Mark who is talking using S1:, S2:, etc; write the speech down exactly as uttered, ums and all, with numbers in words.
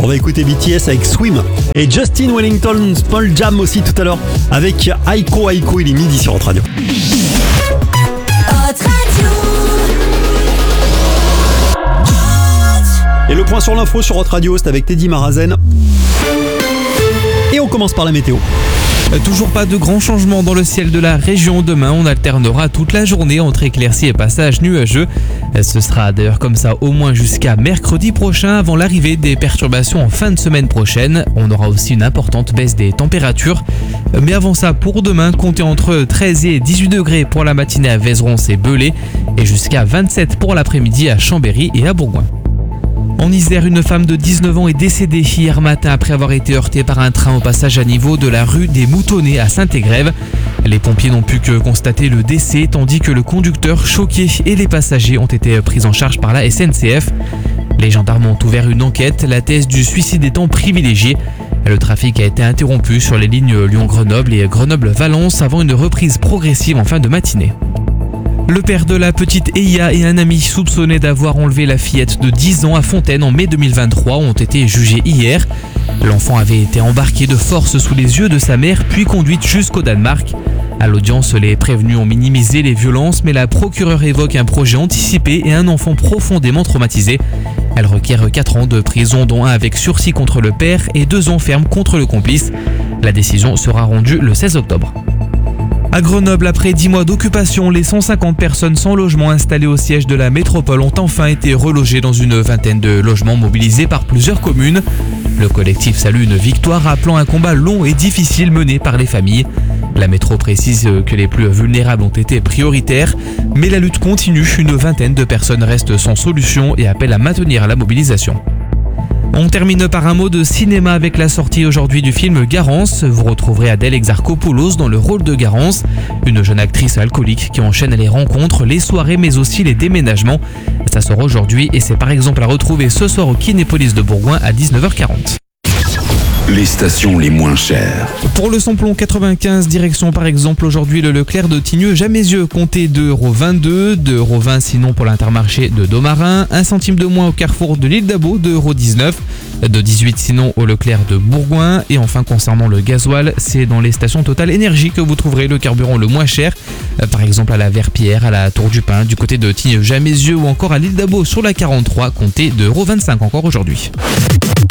S1: On va écouter B T S avec Swim. Et Justin Wellington, Small Jam aussi tout à l'heure avec Aiko Aiko. Il est midi sur Hot Radio. Et le point sur l'info sur Hot Radio, c'est avec Teddy Marazen. Et on commence par la météo.
S2: Toujours pas de grands changements dans le ciel de la région. Demain, on alternera toute la journée entre éclaircies et passages nuageux. Ce sera d'ailleurs comme ça au moins jusqu'à mercredi prochain, avant l'arrivée des perturbations en fin de semaine prochaine. On aura aussi une importante baisse des températures. Mais avant ça, pour demain, comptez entre treize et dix-huit degrés pour la matinée à Vézeron et Belay et jusqu'à vingt-sept pour l'après-midi à Chambéry et à Bourgoin. En Isère, une femme de dix-neuf ans est décédée hier matin après avoir été heurtée par un train au passage à niveau de la rue des Moutonnets à Saint-Égrève. Les pompiers n'ont pu que constater le décès, tandis que le conducteur choqué et les passagers ont été pris en charge par la S N C F. Les gendarmes ont ouvert une enquête, la thèse du suicide étant privilégiée. Le trafic a été interrompu sur les lignes Lyon-Grenoble et Grenoble-Valence avant une reprise progressive en fin de matinée. Le père de la petite Eya et un ami soupçonné d'avoir enlevé la fillette de dix ans à Fontaine en mai deux mille vingt-trois ont été jugés hier. L'enfant avait été embarqué de force sous les yeux de sa mère puis conduite jusqu'au Danemark. À l'audience, les prévenus ont minimisé les violences, mais la procureure évoque un projet anticipé et un enfant profondément traumatisé. Elle requiert quatre ans de prison, dont un avec sursis contre le père et deux ans ferme contre le complice. La décision sera rendue le seize octobre. À Grenoble, après dix mois d'occupation, les cent cinquante personnes sans logement installées au siège de la métropole ont enfin été relogées dans une vingtaine de logements mobilisés par plusieurs communes. Le collectif salue une victoire, rappelant un combat long et difficile mené par les familles. La métro précise que les plus vulnérables ont été prioritaires, mais la lutte continue. Une vingtaine de personnes restent sans solution et appellent à maintenir la mobilisation. On termine par un mot de cinéma avec la sortie aujourd'hui du film Garance. Vous retrouverez Adèle Exarchopoulos dans le rôle de Garance, une jeune actrice alcoolique qui enchaîne les rencontres, les soirées mais aussi les déménagements. Ça sort aujourd'hui et c'est par exemple à retrouver ce soir au Kinépolis de Bourgoin à dix-neuf heures quarante.
S3: Les stations les moins chères.
S2: Pour le samplon quatre-vingt-quinze, direction par exemple aujourd'hui le Leclerc de Tignieu Jamézieux, comptez deux euros vingt-deux, deux euros vingt sinon pour l'Intermarché de Domarin, un centime de moins au Carrefour de l'Île d'Abo, deux euros dix-neuf, de dix-huit sinon au Leclerc de Bourgoin. Et enfin concernant le gasoil, c'est dans les stations Total Énergie que vous trouverez le carburant le moins cher, par exemple à la Verpillière, à la Tour du Pin, du côté de Tignieu Jamézieux ou encore à l'Île d'Abo sur la quarante-trois, comptez deux euros vingt-cinq encore aujourd'hui.